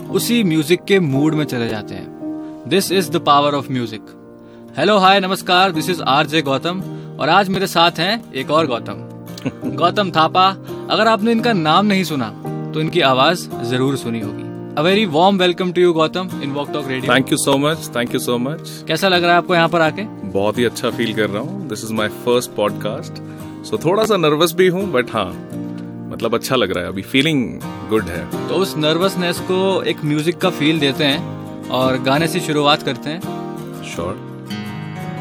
उसी म्यूजिक के मूड में चले जाते हैं। This is the power of music. Hello hi नमस्कार, दिस इज आरजे गौतम और आज मेरे साथ हैं एक और गौतम गौतम थापा। अगर आपने इनका नाम नहीं सुना तो इनकी आवाज जरूर सुनी होगी। A very warm welcome to you Gautam in walk talk radio. Thank you so much. कैसा लग रहा है आपको यहाँ पर आके? बहुत ही अच्छा फील कर रहा हूँ। This is my first podcast, सो थोड़ा सा नर्वस भी हूँ, बट हाँ मतलब अच्छा लग रहा है, अभी फीलिंग गुड है। तो उस नर्वसनेस को एक म्यूजिक का फील देते हैं और गाने से शुरुआत करते हैं। श्योर।